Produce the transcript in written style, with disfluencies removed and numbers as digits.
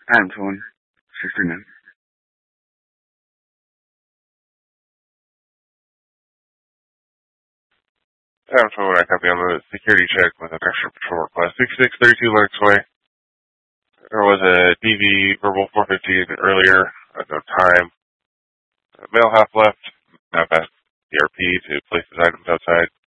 Anton, 69. Anton, I copy on the security check with an extra patrol request. 6632 Lennox Way. There was a DV verbal 415 earlier at no time. Male half left. Now past DRP to place his items outside.